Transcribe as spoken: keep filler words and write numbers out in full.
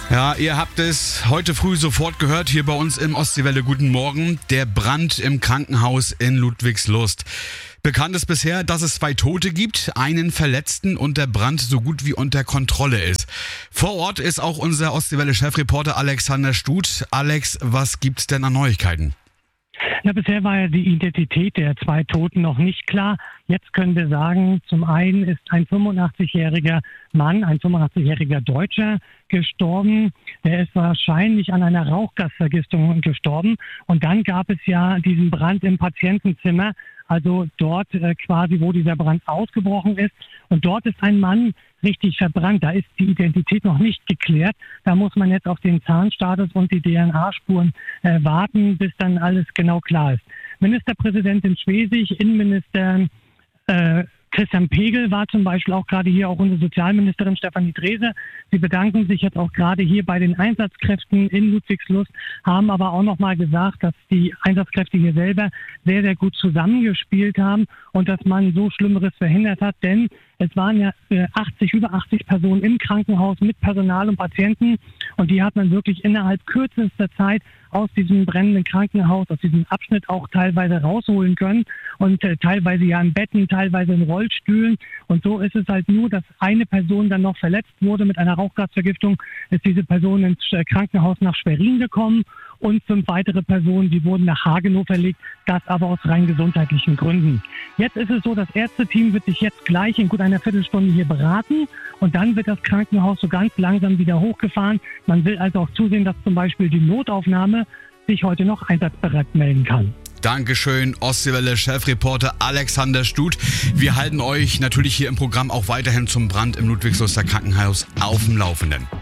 Ja, ihr habt es heute früh sofort gehört, hier bei uns im Ostseewelle. Guten Morgen. Der Brand im Krankenhaus in Ludwigslust. Bekannt ist bisher, dass es zwei Tote gibt, einen Verletzten und der Brand so gut wie unter Kontrolle ist. Vor Ort ist auch unser Ostseewelle-Chefreporter Alexander Stut. Alex, was gibt's denn an Neuigkeiten? Ja, bisher war ja die Identität der zwei Toten noch nicht klar. Jetzt können wir sagen, zum einen ist ein fünfundachtzigjähriger Mann, ein fünfundachtzigjähriger Deutscher gestorben. Der ist wahrscheinlich an einer Rauchgasvergiftung gestorben. Und dann gab es ja diesen Brand im Patientenzimmer, also dort äh, quasi, wo dieser Brand ausgebrochen ist. Und dort ist ein Mann richtig verbrannt. Da ist die Identität noch nicht geklärt. Da muss man jetzt auf den Zahnstatus und die D N A-Spuren äh, warten, bis dann alles genau klar ist. Ministerpräsidentin Schwesig, Innenminister äh, Christian Pegel war zum Beispiel auch gerade hier, auch unsere Sozialministerin Stefanie Drese. Sie bedanken sich jetzt auch gerade hier bei den Einsatzkräften in Ludwigslust, haben aber auch nochmal gesagt, dass die Einsatzkräfte hier selber sehr, sehr gut zusammengespielt haben und dass man so Schlimmeres verhindert hat, denn es waren ja achtzig, über achtzig Personen im Krankenhaus mit Personal und Patienten und die hat man wirklich innerhalb kürzester Zeit aus diesem brennenden Krankenhaus, aus diesem Abschnitt auch teilweise rausholen können und äh, teilweise ja in Betten, teilweise in Rollstühlen. Und so ist es halt nur, dass eine Person dann noch verletzt wurde mit einer Rauchgasvergiftung, ist diese Person ins Krankenhaus nach Schwerin gekommen und fünf weitere Personen, die wurden nach Hagenow verlegt, das aber aus rein gesundheitlichen Gründen. Jetzt ist es so, das Ärzteteam wird sich jetzt gleich in gut einer Viertelstunde hier beraten und dann wird das Krankenhaus so ganz langsam wieder hochgefahren. Man will also auch zusehen, dass zum Beispiel die Notaufnahme sich heute noch einsatzbereit melden kann. Dankeschön, Ostseewelle-Chefreporter Alexander Stut. Wir halten euch natürlich hier im Programm auch weiterhin zum Brand im Ludwigsluster Krankenhaus auf dem Laufenden.